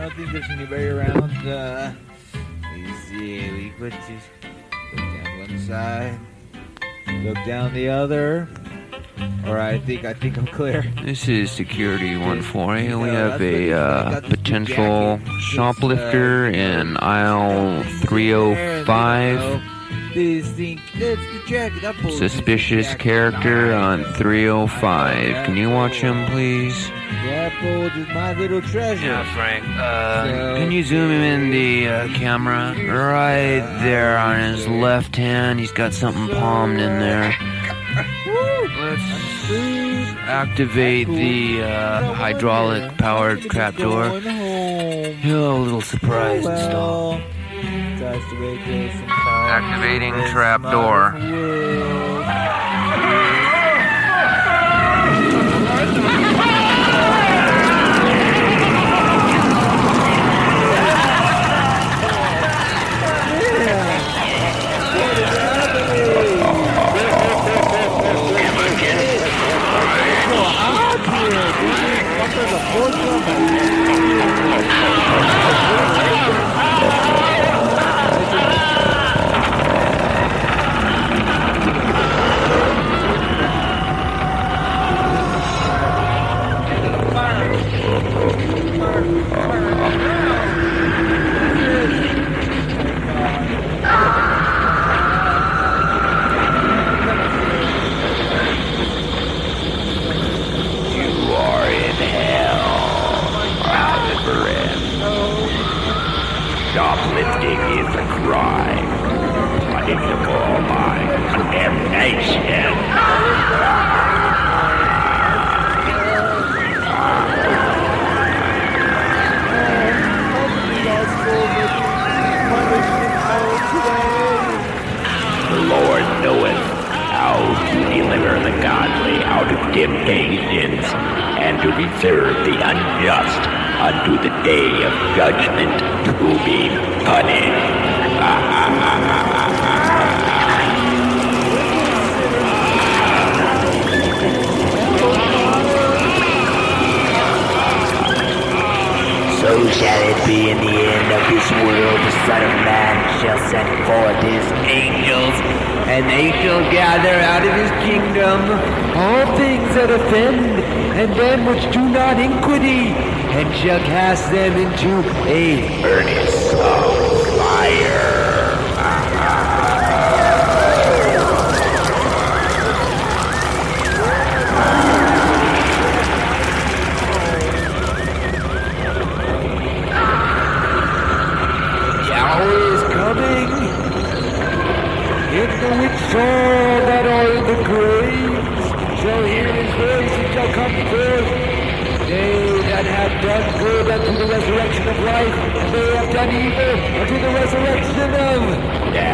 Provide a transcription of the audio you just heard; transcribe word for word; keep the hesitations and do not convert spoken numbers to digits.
don't think there's anybody around. Uh, let me see. We put just look down one side, look down the other. All right, I think I think I'm clear. This is Security one forty. We Yeah, have that's a what- uh, got this potential jacket. This, shoplifter uh, in aisle three oh five. They think that's the jacket. I pulled Suspicious this jacket. character on three oh five. Can you watch him, please? That bulge is my little treasure. Frank. Uh, So- can you zoom him in the uh, camera? Right there on his left hand. He's got something palmed in there. Let's activate the uh, hydraulic powered trapdoor. Going home. Oh, a little surprise install. Well, that's the way it goes sometimes. Activating This trapdoor. modern world. Shoplifting is a crime. Punishable by damnation. The Lord knoweth how to deliver the godly out of temptations, and to reserve the unjust unto the day of judgment to be punished. So shall it be in the end of this world. The Son of Man shall send forth his angels, and they shall gather out of his kingdom all things that offend, and them which do not iniquity, and shall cast them into a furnace of fire. Yahweh is coming. If the which soul that are in the graves shall hear his voice, and shall come forth. They that have done good unto the resurrection of life, and they have done evil unto the resurrection of